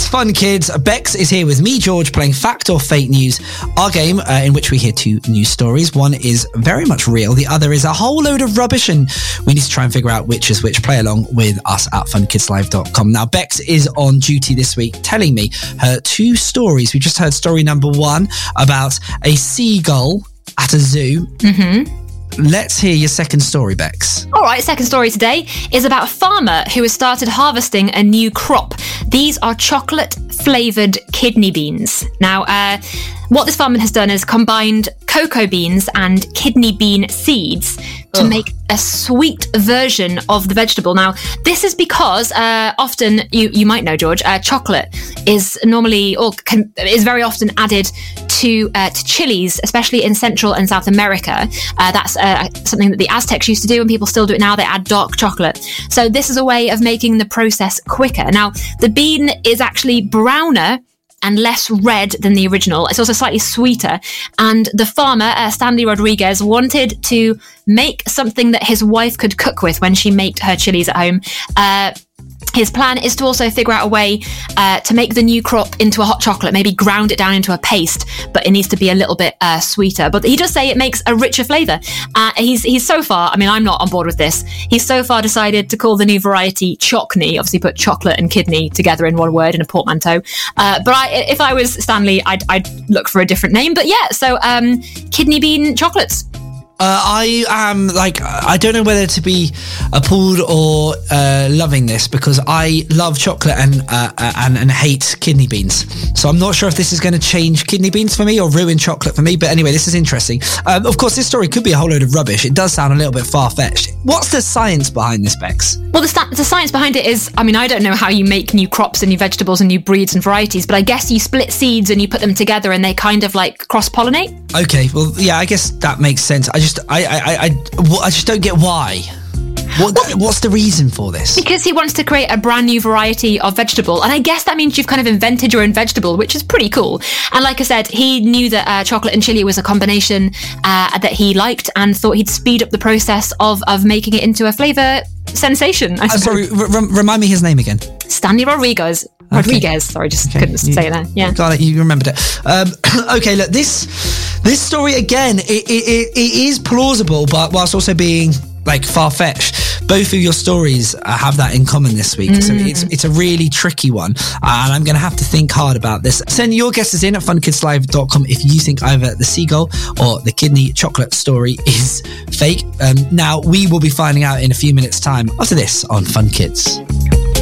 Fun Kids. Bex is here with me, George, playing Fact or Fake News, our game in which we hear two news stories. One is very much real. The other is a whole load of rubbish, and we need to try and figure out which is which. Play along with us at funkidslive.com. Now, Bex is on duty this week telling me her two stories. We just heard story number one about a seagull at a zoo. Let's hear your second story, Bex. All right, second story today is about a farmer who has started harvesting a new crop. These are chocolate-flavoured kidney beans. Now, what this farmer has done is combined cocoa beans and kidney bean seeds to make a sweet version of the vegetable. Now, this is because often, you might know, George, chocolate is normally is very often added to chilies, especially in Central and South America. That's something that the Aztecs used to do, and people still do it now. They add dark chocolate. So this is a way of making the process quicker. Now, the bean is actually browner and less red than the original. It's also slightly sweeter. And the farmer, Stanley Rodriguez, wanted to make something that his wife could cook with when she made her chilies at home. His plan is to also figure out a way to make the new crop into a hot chocolate, maybe ground it down into a paste, but it needs to be a little bit sweeter. But he does say it makes a richer flavour. He's so far, I mean, I'm not on board with this. He's so far decided to call the new variety Chockney, obviously put chocolate and kidney together in one word in a portmanteau. If I was Stanley, I'd look for a different name. But yeah, so kidney bean chocolates. I am I don't know whether to be appalled or loving this, because I love chocolate and hate kidney beans. So I'm not sure if this is going to change kidney beans for me or ruin chocolate for me. But anyway, this is interesting. Of course, this story could be a whole load of rubbish. It does sound a little bit far-fetched. What's the science behind this, Bex? Well, the science behind it is, I mean, I don't know how you make new crops and new vegetables and new breeds and varieties, but I guess you split seeds and you put them together and they kind of cross-pollinate. Okay, well, yeah, I guess that makes sense. I just don't get why. What's the reason for this? Because he wants to create a brand new variety of vegetable, and I guess that means you've kind of invented your own vegetable, which is pretty cool. And like I said, he knew that chocolate and chili was a combination that he liked, and thought he'd speed up the process of making it into a flavour sensation. Sorry, remind me his name again. Stanley Rodriguez. Sorry, just couldn't say that. Yeah, got it. You remembered it. Okay, look, this story again, it is plausible, but whilst also being far-fetched. Both of your stories have that in common this week. So it's a really tricky one, and I'm going to have to think hard about this. Send your guesses in at funkidslive.com if you think either the seagull or the kidney chocolate story is fake. Now, we will be finding out in a few minutes' time after this on Fun Kids.